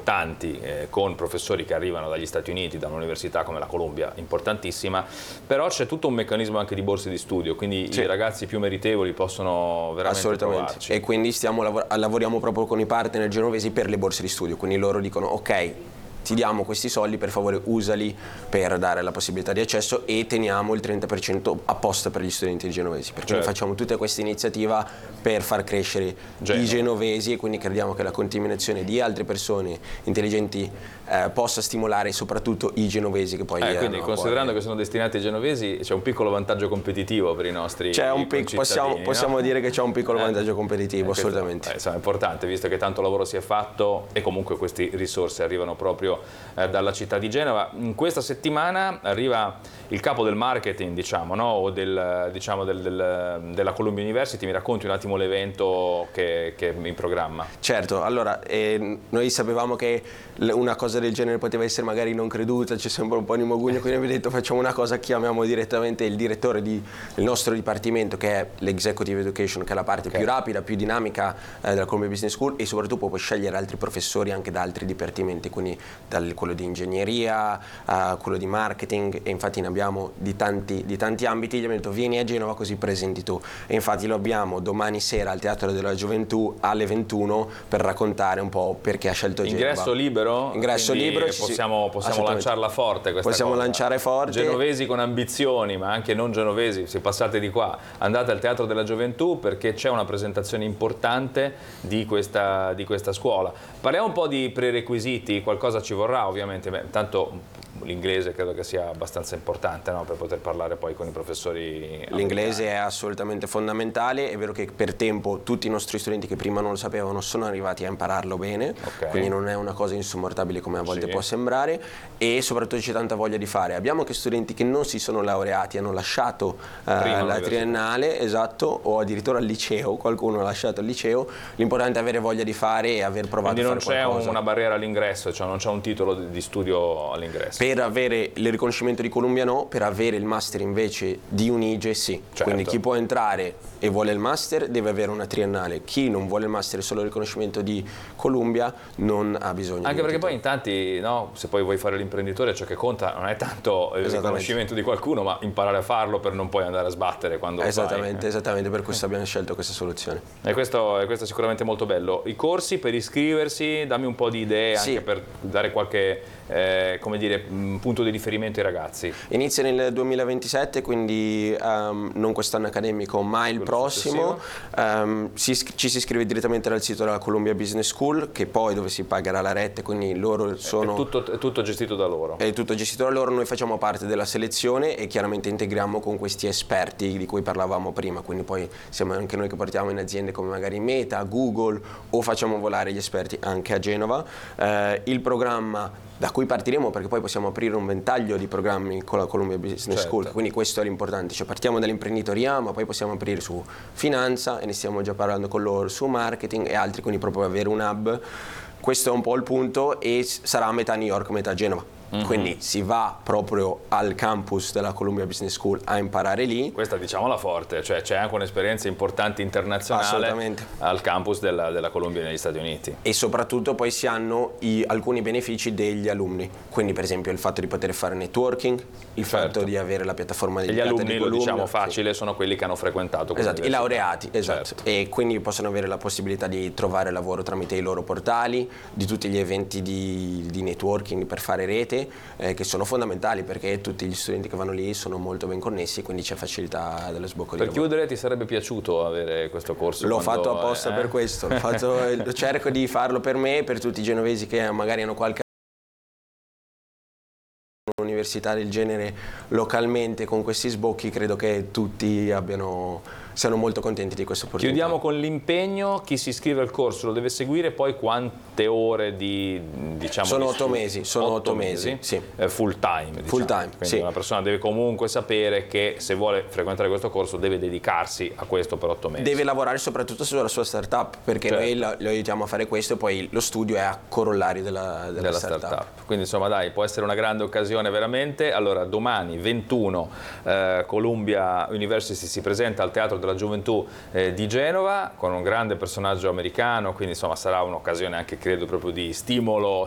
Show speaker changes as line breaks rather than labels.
importanti, con professori che arrivano dagli Stati Uniti, da un'università come la Columbia, importantissima, però c'è tutto un meccanismo anche di borse di studio, quindi i ragazzi più meritevoli possono veramente provarci.
E quindi lavoriamo proprio con i partner genovesi per le borse di studio, quindi loro dicono ok, ti diamo questi soldi, per favore usali per dare la possibilità di accesso e teniamo il 30% apposta per gli studenti genovesi, perché noi facciamo tutta questa iniziativa per far crescere i genovesi, e quindi crediamo che la contaminazione di altre persone intelligenti possa stimolare soprattutto i genovesi che poi
quindi considerando che sono destinati ai genovesi c'è un piccolo vantaggio competitivo per i nostri
possiamo dire che c'è un piccolo vantaggio competitivo, assolutamente.
È importante, visto che tanto lavoro si è fatto e comunque queste risorse arrivano proprio dalla città di Genova. In questa settimana arriva il capo del marketing, diciamo, no? O della Columbia University. Mi racconti un attimo l'evento che è in programma?
Certo, allora noi sapevamo che una cosa del genere poteva essere magari non creduta, c'è sempre un po' di mogugno, quindi abbiamo detto facciamo una cosa, chiamiamo direttamente il direttore del nostro dipartimento, che è l'Executive Education, che è la parte più rapida, più dinamica della Columbia Business School, e soprattutto puoi scegliere altri professori anche da altri dipartimenti, quindi quello di ingegneria, quello di marketing, e infatti ne abbiamo di tanti ambiti. Gli abbiamo detto vieni a Genova così presenti tu, e infatti lo abbiamo domani sera al Teatro della Gioventù alle 21 per raccontare un po' perché ha scelto Genova.
Ingresso libero?
Ingresso libero,
possiamo lanciarla forte questa
possiamo
cosa.
Lanciare forte.
Genovesi con ambizioni, ma anche non genovesi, se passate di qua andate al Teatro della Gioventù, perché c'è una presentazione importante di questa scuola. Parliamo un po' di prerequisiti, qualcosa ci vorrà ovviamente, tanto l'inglese credo che sia abbastanza importante, no? Per poter parlare poi con i professori.
L'inglese è assolutamente fondamentale, è vero che per tempo tutti i nostri studenti che prima non lo sapevano sono arrivati a impararlo bene, quindi non è una cosa insormontabile come a volte può sembrare, e soprattutto c'è tanta voglia di fare. Abbiamo anche studenti che non si sono laureati, hanno lasciato la triennale, o addirittura al liceo, qualcuno ha lasciato il liceo. L'importante è avere voglia di fare e aver provato a fare qualcosa.
Quindi non c'è una barriera all'ingresso, cioè non c'è un titolo di studio all'ingresso.
Per avere il riconoscimento di Columbia no, per avere il master invece di Unige sì. Quindi chi può entrare e vuole il master deve avere una triennale, chi non vuole il master e solo il riconoscimento di Columbia non ha bisogno.
Anche perché poi in tanti, no, se poi vuoi fare l'imprenditore, ciò che conta non è tanto il riconoscimento di qualcuno, ma imparare a farlo per non poi andare a sbattere quando lo fai.
Esattamente, per questo abbiamo scelto questa soluzione.
E questo è sicuramente molto bello. I corsi per iscriversi, dammi un po' di idee anche per dare qualche punto di riferimento ai ragazzi.
Inizia nel 2027, quindi non quest'anno accademico ma il prossimo. Ci si iscrive direttamente dal sito della Columbia Business School, che poi dove si pagherà la rete, quindi loro sono...
È tutto gestito da loro.
È tutto gestito da loro, noi facciamo parte della selezione e chiaramente integriamo con questi esperti di cui parlavamo prima, quindi poi siamo anche noi che portiamo in aziende come magari Meta, Google, o facciamo volare gli esperti anche a Genova. Il programma da cui partiremo, perché poi possiamo aprire un ventaglio di programmi con la Columbia Business School, quindi questo è l'importante, cioè partiamo dall'imprenditoria ma poi possiamo aprire su finanza, e ne stiamo già parlando con loro, su marketing e altri, quindi proprio avere un hub. Questo è un po' il punto, e sarà a metà New York, metà Genova. Quindi si va proprio al campus della Columbia Business School a imparare lì.
Questa diciamola forte, cioè c'è anche un'esperienza importante internazionale al campus della Columbia negli Stati Uniti.
E soprattutto poi si hanno alcuni benefici degli alunni, quindi per esempio il fatto di poter fare networking, il fatto di avere la piattaforma
degli alunni, lo diciamo facile, sono quelli che hanno frequentato
i laureati, e quindi possono avere la possibilità di trovare lavoro tramite i loro portali, di tutti gli eventi di networking per fare rete, che sono fondamentali perché tutti gli studenti che vanno lì sono molto ben connessi, quindi c'è facilità dello sbocco di lavoro.
Per chiudere, ti sarebbe piaciuto avere questo corso?
L'ho fatto apposta per questo, cerco di farlo per me, per tutti i genovesi che magari hanno qualche università del genere localmente con questi sbocchi. Credo che tutti siano molto contenti di questa opportunità.
Chiudiamo con l'impegno: chi si iscrive al corso lo deve seguire, poi quante ore
sono 8 mesi, sì.
Full time,
full time,
quindi una persona deve comunque sapere che se vuole frequentare questo corso deve dedicarsi a questo per 8 mesi.
Deve lavorare soprattutto sulla sua startup, perché noi lo aiutiamo a fare questo, e poi lo studio è a corollario della startup.
Quindi insomma dai, può essere una grande occasione veramente. Allora domani 21 Columbia University si presenta al Teatro della Gioventù di Genova con un grande personaggio americano, quindi insomma sarà un'occasione anche credo proprio di stimolo